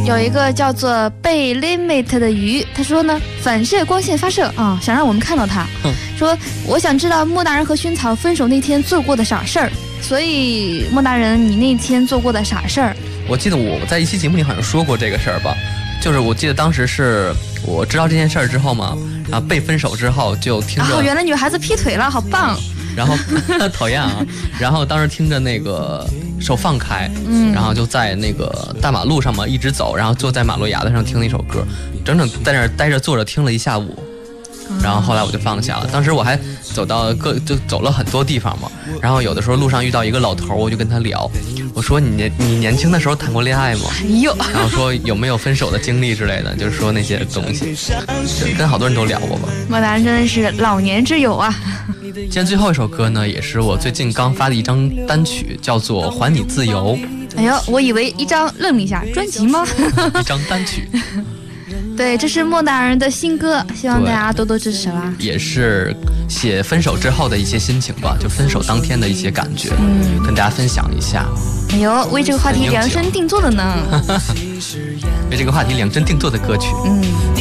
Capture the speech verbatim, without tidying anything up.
有一个叫做被 limit 的鱼，他说呢，反射光线发射啊、哦，想让我们看到他。嗯、说我想知道莫大人和薰草分手那天做过的傻事儿。所以莫大人，你那天做过的傻事儿？ 我记得我在一期节目里好像说过这个事儿吧，就是我记得当时是我知道这件事儿之后嘛，然后被分手之后就听着， 哦，原来女孩子劈腿了，好棒。 然后讨厌啊，然后当时听着那个手放开，嗯，然后就在那个大马路上嘛一直走，然后坐在马路牙子上听那首歌，整整在那儿待着坐着听了一下午，然后后来我就放下了。当时我还走到各就走了很多地方嘛，然后有的时候路上遇到一个老头，我就跟他聊，我说你年你年轻的时候谈过恋爱吗？ 哎呦， 然后说有没有分手的经历之类的，就是说那些东西，跟好多人都聊过吧。 莫大人真的是老年之友啊。 今天最后一首歌呢，也是我最近刚发的一张单曲，叫做《还你自由》。 哎呦，我以为一张愣了一下，专辑吗？ 一张单曲。 对，这是莫大人的新歌，希望大家多多支持啦。 也是写分手之后的一些心情吧，就分手当天的一些感觉，嗯，跟大家分享一下。 哎呦，为这个话题量身定做的呢。 为这个话题量身定做的歌曲。嗯。